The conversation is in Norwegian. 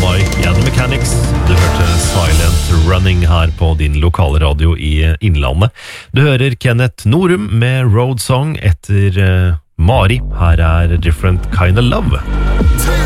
Mike and the Mechanics. Du hørte Silent Running her på din lokale radio i Innlandet. Du hører Kenneth Norum med Road Song etter Mari. Her er Different Kind of Love.